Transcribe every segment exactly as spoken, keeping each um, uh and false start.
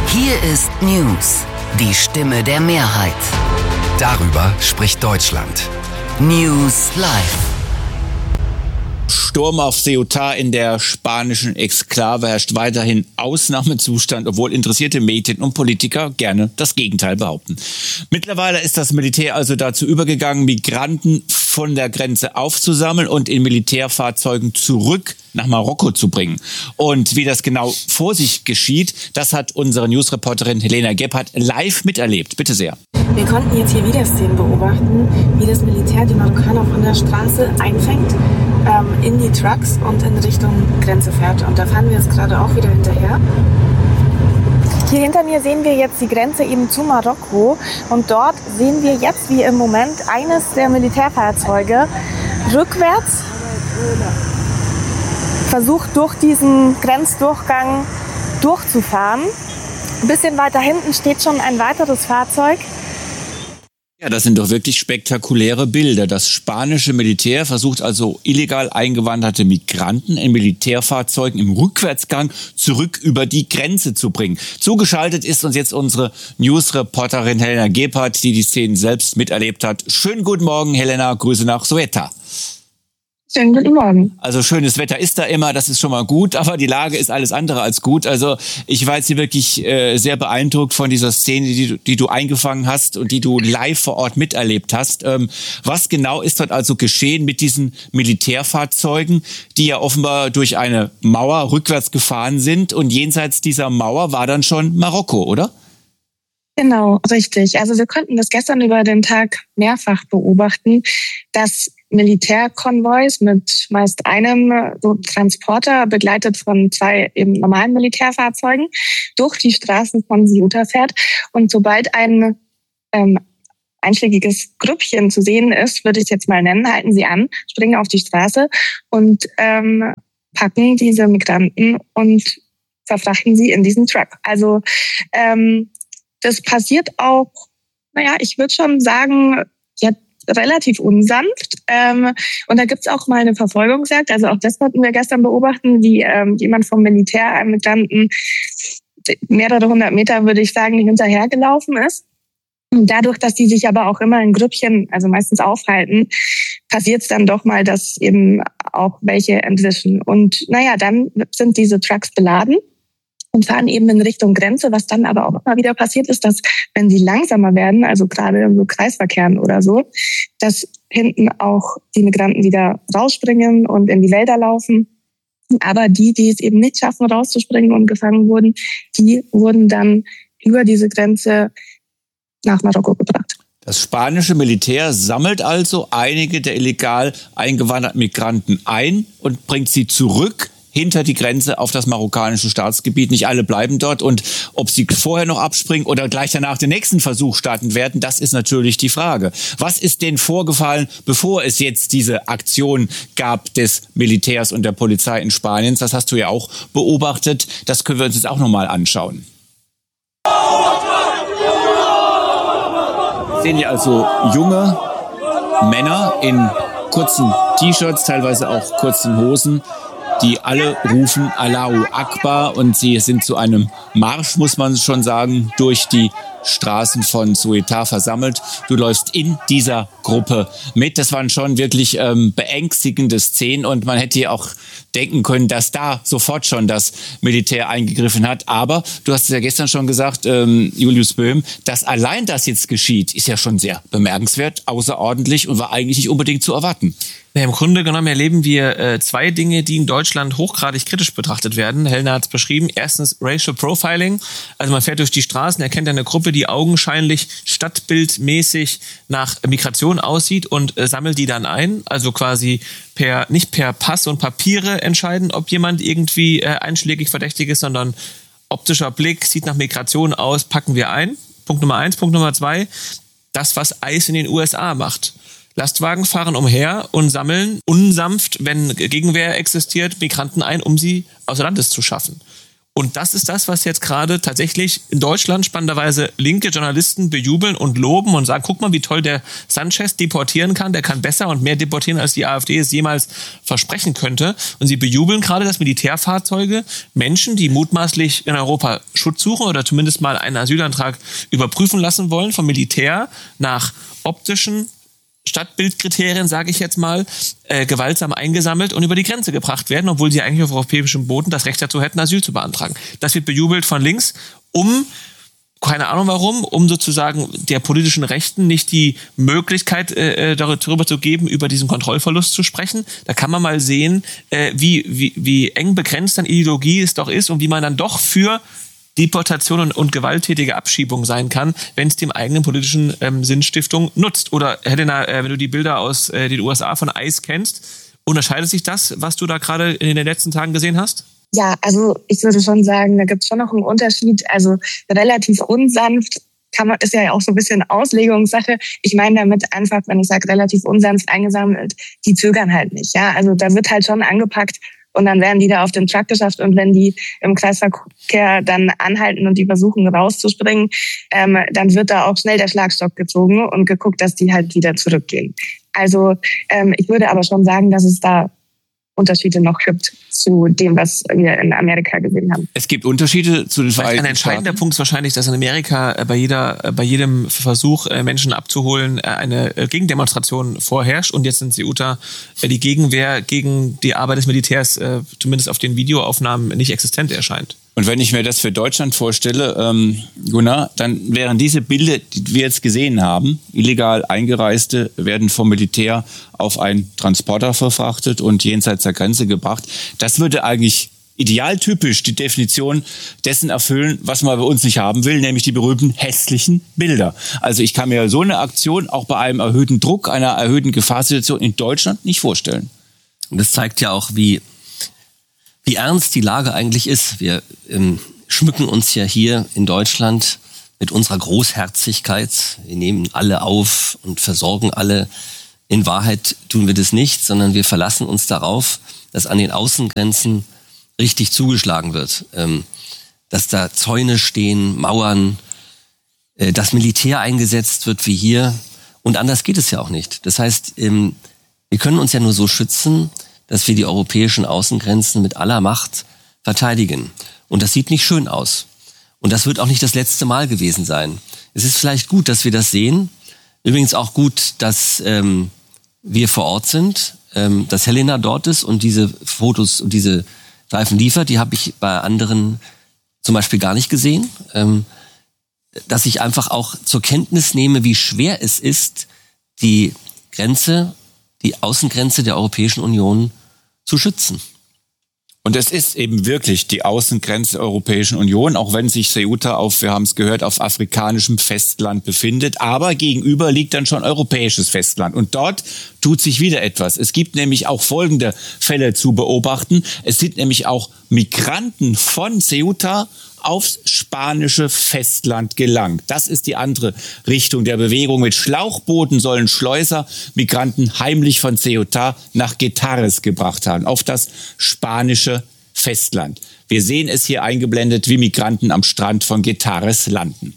Hier ist News, die Stimme der Mehrheit. Darüber spricht Deutschland. News Live. Sturm auf Ceuta in der spanischen Exklave herrscht weiterhin Ausnahmezustand, obwohl interessierte Medien und Politiker gerne das Gegenteil behaupten. Mittlerweile ist das Militär also dazu übergegangen, Migranten von der Grenze aufzusammeln und in Militärfahrzeugen zurück nach Marokko zu bringen. Und wie das genau vor sich geschieht, das hat unsere Newsreporterin Helena Gebhardt live miterlebt. Bitte sehr. Wir konnten jetzt hier wieder Szenen beobachten, wie das Militär die Marokkaner von der Straße einfängt, ähm, in die Trucks und in Richtung Grenze fährt. Und da fahren wir jetzt gerade auch wieder hinterher. Hier hinter mir sehen wir jetzt die Grenze eben zu Marokko. Und dort sehen wir jetzt, wie im Moment, eines der Militärfahrzeuge rückwärts versucht, durch diesen Grenzdurchgang durchzufahren. Ein bisschen weiter hinten steht schon ein weiteres Fahrzeug. Ja, das sind doch wirklich spektakuläre Bilder. Das spanische Militär versucht also illegal eingewanderte Migranten in Militärfahrzeugen im Rückwärtsgang zurück über die Grenze zu bringen. Zugeschaltet ist uns jetzt unsere Newsreporterin Helena Gebhardt, die die Szenen selbst miterlebt hat. Schönen guten Morgen, Helena. Grüße nach Ceuta. Schönen guten Morgen. Also schönes Wetter ist da immer, das ist schon mal gut, aber die Lage ist alles andere als gut. Also ich war jetzt hier wirklich äh, sehr beeindruckt von dieser Szene, die du, die du eingefangen hast und die du live vor Ort miterlebt hast. Ähm, was genau ist dort also geschehen mit diesen Militärfahrzeugen, die ja offenbar durch eine Mauer rückwärts gefahren sind und jenseits dieser Mauer war dann schon Marokko, oder? Genau, richtig. Also wir konnten das gestern über den Tag mehrfach beobachten, dass Militärkonvois mit meist einem so Transporter, begleitet von zwei eben normalen Militärfahrzeugen, durch die Straßen von Ceuta fährt. Und sobald ein ähm, einschlägiges Grüppchen zu sehen ist, würde ich es jetzt mal nennen, halten sie an, springen auf die Straße und ähm, packen diese Migranten und verfrachten sie in diesen Truck. Also ähm, das passiert auch, naja, ich würde schon sagen, ja, relativ unsanft. Ähm, und da gibt's auch mal eine Verfolgungsjagd. Also auch das konnten wir gestern beobachten, wie ähm, jemand vom Militär einem Migranten mehrere hundert Meter, würde ich sagen, hinterhergelaufen ist. Und dadurch, dass die sich aber auch immer in Grüppchen, also meistens aufhalten, passiert es dann doch mal, dass eben auch welche entwischen. Und naja, dann sind diese Trucks beladen und fahren eben in Richtung Grenze, was dann aber auch immer wieder passiert ist, dass wenn sie langsamer werden, also gerade in so Kreisverkehren oder so, dass hinten auch die Migranten wieder rausspringen und in die Wälder laufen. Aber die, die es eben nicht schaffen, rauszuspringen und gefangen wurden, die wurden dann über diese Grenze nach Marokko gebracht. Das spanische Militär sammelt also einige der illegal eingewanderten Migranten ein und bringt sie zurück hinter die Grenze auf das marokkanische Staatsgebiet. Nicht alle bleiben dort. Und ob sie vorher noch abspringen oder gleich danach den nächsten Versuch starten werden, das ist natürlich die Frage. Was ist denn vorgefallen, bevor es jetzt diese Aktion gab des Militärs und der Polizei in Spanien? Das hast du ja auch beobachtet. Das können wir uns jetzt auch nochmal anschauen. Wir sehen hier also junge Männer in kurzen T-Shirts, teilweise auch kurzen Hosen, die alle rufen Allahu Akbar und sie sind zu einem Marsch, muss man schon sagen, durch die Straßen von Ceuta versammelt. Du läufst in dieser Gruppe mit. Das waren schon wirklich ähm, beängstigende Szenen und man hätte ja auch denken können, dass da sofort schon das Militär eingegriffen hat. Aber du hast es ja gestern schon gesagt, ähm, Julius Böhm, dass allein das jetzt geschieht, ist ja schon sehr bemerkenswert, außerordentlich und war eigentlich nicht unbedingt zu erwarten. Ja, im Grunde genommen erleben wir äh, zwei Dinge, die in Deutschland hochgradig kritisch betrachtet werden. Helena hat es beschrieben. Erstens Racial Profiling. Also man fährt durch die Straßen, erkennt eine Gruppe, die augenscheinlich stadtbildmäßig nach Migration aussieht und äh, sammelt die dann ein. Also quasi per nicht per Pass und Papiere entscheiden, ob jemand irgendwie äh, einschlägig verdächtig ist, sondern optischer Blick, sieht nach Migration aus, packen wir ein. Punkt Nummer eins. Punkt Nummer zwei, das, was ICE in den U S A macht. Lastwagen fahren umher und sammeln unsanft, wenn Gegenwehr existiert, Migranten ein, um sie außer Landes zu schaffen. Und das ist das, was jetzt gerade tatsächlich in Deutschland spannenderweise linke Journalisten bejubeln und loben und sagen, guck mal, wie toll der Sanchez deportieren kann. Der kann besser und mehr deportieren, als die AfD es jemals versprechen könnte. Und sie bejubeln gerade, dass Militärfahrzeuge Menschen, die mutmaßlich in Europa Schutz suchen oder zumindest mal einen Asylantrag überprüfen lassen wollen, vom Militär nach optischen Stadtbildkriterien, sage ich jetzt mal, äh, gewaltsam eingesammelt und über die Grenze gebracht werden, obwohl sie eigentlich auf europäischem Boden das Recht dazu hätten, Asyl zu beantragen. Das wird bejubelt von links, um, keine Ahnung warum, um sozusagen der politischen Rechten nicht die Möglichkeit äh, darüber zu geben, über diesen Kontrollverlust zu sprechen. Da kann man mal sehen, äh, wie, wie, wie eng begrenzt dann Ideologie es doch ist und wie man dann doch für Deportation und, und gewalttätige Abschiebung sein kann, wenn es dem eigenen politischen ähm, Sinnstiftung nutzt. Oder Helena, äh, wenn du die Bilder aus äh, den U S A von ICE kennst, unterscheidet sich das, was du da gerade in den letzten Tagen gesehen hast? Ja, also ich würde schon sagen, da gibt es schon noch einen Unterschied. Also relativ unsanft kann man, ist ja auch so ein bisschen Auslegungssache. Ich meine damit einfach, wenn ich sage relativ unsanft eingesammelt, die zögern halt nicht. Ja, also da wird halt schon angepackt. Und dann werden die da auf den Truck geschafft und wenn die im Kreisverkehr dann anhalten und die versuchen rauszuspringen, ähm, dann wird da auch schnell der Schlagstock gezogen und geguckt, dass die halt wieder zurückgehen. Also ähm, ich würde aber schon sagen, dass es da Unterschiede noch gibt zu dem, was wir in Amerika gesehen haben. Es gibt Unterschiede zu den Vereinigten Staaten. Ein entscheidender Punkt ist wahrscheinlich, dass in Amerika bei jeder, bei jedem Versuch, Menschen abzuholen, eine Gegendemonstration vorherrscht und jetzt in Ceuta die Gegenwehr gegen die Arbeit des Militärs, zumindest auf den Videoaufnahmen, nicht existent erscheint. Und wenn ich mir das für Deutschland vorstelle, ähm, Gunnar, dann wären diese Bilder, die wir jetzt gesehen haben, illegal Eingereiste werden vom Militär auf einen Transporter verfrachtet und jenseits der Grenze gebracht. Das würde eigentlich idealtypisch die Definition dessen erfüllen, was man bei uns nicht haben will, nämlich die berühmten hässlichen Bilder. Also ich kann mir so eine Aktion auch bei einem erhöhten Druck, einer erhöhten Gefahrsituation in Deutschland nicht vorstellen. Und das zeigt ja auch, wie wie ernst die Lage eigentlich ist. Wir ähm, schmücken uns ja hier in Deutschland mit unserer Großherzigkeit. Wir nehmen alle auf und versorgen alle. In Wahrheit tun wir das nicht, sondern wir verlassen uns darauf, dass an den Außengrenzen richtig zugeschlagen wird. Ähm, dass da Zäune stehen, Mauern, äh, das Militär eingesetzt wird wie hier. Und anders geht es ja auch nicht. Das heißt, ähm, wir können uns ja nur so schützen, dass wir die europäischen Außengrenzen mit aller Macht verteidigen. Und das sieht nicht schön aus. Und das wird auch nicht das letzte Mal gewesen sein. Es ist vielleicht gut, dass wir das sehen. Übrigens auch gut, dass ähm, wir vor Ort sind, ähm, dass Helena dort ist und diese Fotos und diese Streifen liefert. Die habe ich bei anderen zum Beispiel gar nicht gesehen. Ähm, dass ich einfach auch zur Kenntnis nehme, wie schwer es ist, die Grenze, die Außengrenze der Europäischen Union zu schützen. Und es ist eben wirklich die Außengrenze der Europäischen Union, auch wenn sich Ceuta auf, wir haben es gehört, auf afrikanischem Festland befindet. Aber gegenüber liegt dann schon europäisches Festland. Und dort tut sich wieder etwas. Es gibt nämlich auch folgende Fälle zu beobachten. Es sind nämlich auch Migranten von Ceuta aufs spanische Festland gelangt. Das ist die andere Richtung der Bewegung. Mit Schlauchbooten sollen Schleuser Migranten heimlich von Ceuta nach Getares gebracht haben, auf das spanische Festland. Wir sehen es hier eingeblendet, wie Migranten am Strand von Getares landen.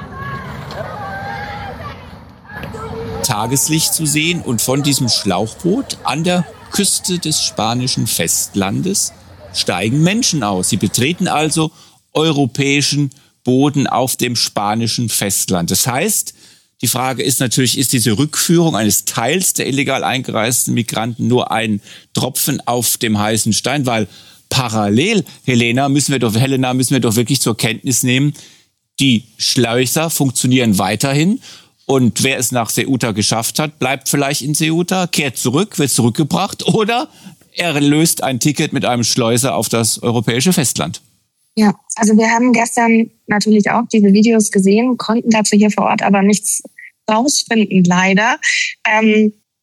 Tageslicht zu sehen und von diesem Schlauchboot an der Küste des spanischen Festlandes steigen Menschen aus. Sie betreten also europäischen Boden auf dem spanischen Festland. Das heißt, die Frage ist natürlich, ist diese Rückführung eines Teils der illegal eingereisten Migranten nur ein Tropfen auf dem heißen Stein? Weil parallel, Helena, müssen wir doch, Helena, müssen wir doch wirklich zur Kenntnis nehmen, die Schleuser funktionieren weiterhin. Und wer es nach Ceuta geschafft hat, bleibt vielleicht in Ceuta, kehrt zurück, wird zurückgebracht oder er löst ein Ticket mit einem Schleuser auf das europäische Festland. Ja, also wir haben gestern natürlich auch diese Videos gesehen, konnten dazu hier vor Ort aber nichts rausfinden, leider. Ähm,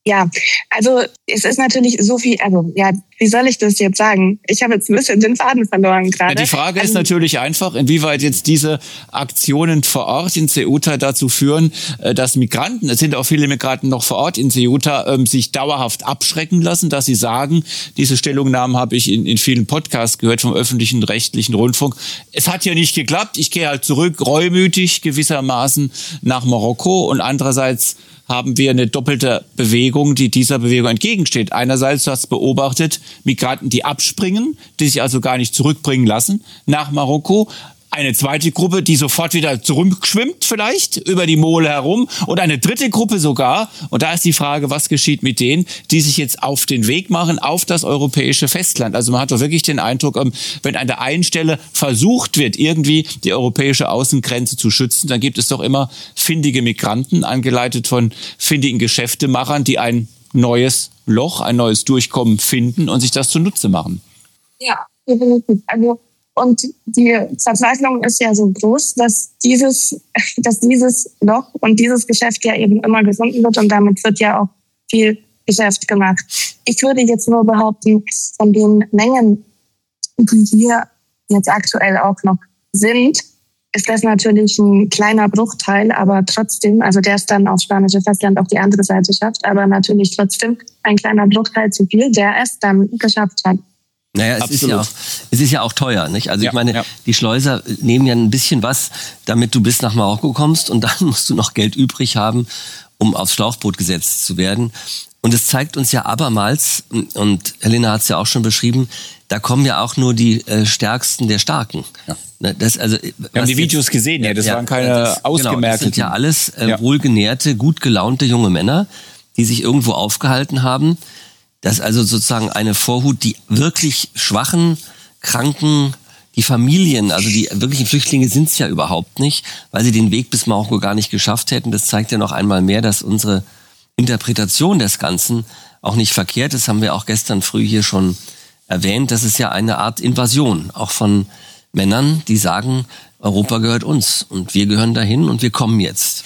Ja, also es ist natürlich so viel, also ja, wie soll ich das jetzt sagen? Ich habe jetzt ein bisschen den Faden verloren gerade. Ja, die Frage also, ist natürlich einfach, inwieweit jetzt diese Aktionen vor Ort in Ceuta dazu führen, dass Migranten, es sind auch viele Migranten noch vor Ort in Ceuta, sich dauerhaft abschrecken lassen, dass sie sagen, diese Stellungnahmen habe ich in, in vielen Podcasts gehört vom öffentlichen rechtlichen Rundfunk, es hat ja nicht geklappt, ich gehe halt zurück, reumütig gewissermaßen nach Marokko, und andererseits haben wir eine doppelte Bewegung, die dieser Bewegung entgegensteht. Einerseits, du hast beobachtet, Migranten, die abspringen, die sich also gar nicht zurückbringen lassen nach Marokko. Eine zweite Gruppe, die sofort wieder zurückschwimmt vielleicht über die Mole herum, und eine dritte Gruppe sogar, und da ist die Frage, was geschieht mit denen, die sich jetzt auf den Weg machen auf das europäische Festland. Also man hat doch wirklich den Eindruck, wenn an der einen Stelle versucht wird, irgendwie die europäische Außengrenze zu schützen, dann gibt es doch immer findige Migranten, angeleitet von findigen Geschäftemachern, die ein neues Loch, ein neues Durchkommen finden und sich das zunutze machen. Ja, definitiv. Also Und die Verzweiflung ist ja so groß, dass dieses, dass dieses Loch und dieses Geschäft ja eben immer gefunden wird, und damit wird ja auch viel Geschäft gemacht. Ich würde jetzt nur behaupten, von den Mengen, die hier jetzt aktuell auch noch sind, ist das natürlich ein kleiner Bruchteil, aber trotzdem, also der es dann aufs spanische Festland auf die andere Seite schafft, aber natürlich trotzdem ein kleiner Bruchteil zu viel, der es dann geschafft hat. Naja, es ist, ja auch, es ist ja auch teuer, nicht? Also ja, ich meine, ja. die Schleuser nehmen ja ein bisschen was, damit du bis nach Marokko kommst, und dann musst du noch Geld übrig haben, um aufs Schlauchboot gesetzt zu werden. Und es zeigt uns ja abermals, und Helena hat es ja auch schon beschrieben, da kommen ja auch nur die äh, Stärksten der Starken. Ja. Das, also, Wir haben die Videos jetzt gesehen, ja, das ja, waren keine das, ausgemerkten. Genau, das sind ja alles äh, ja. wohlgenährte, gut gelaunte junge Männer, die sich irgendwo aufgehalten haben. Das ist also sozusagen eine Vorhut, die wirklich schwachen, kranken, die Familien, also die wirklichen Flüchtlinge sind es ja überhaupt nicht, weil sie den Weg bis Marokko gar nicht geschafft hätten. Das zeigt ja noch einmal mehr, dass unsere Interpretation des Ganzen auch nicht verkehrt ist. Haben wir auch gestern früh hier schon erwähnt. Das ist ja eine Art Invasion, auch von Männern, die sagen, Europa gehört uns und wir gehören dahin und wir kommen jetzt.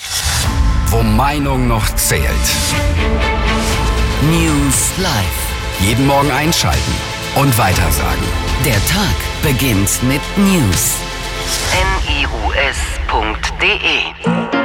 Wo Meinung noch zählt. News Live. Jeden Morgen einschalten und weitersagen. Der Tag beginnt mit News. N I U S punkt D E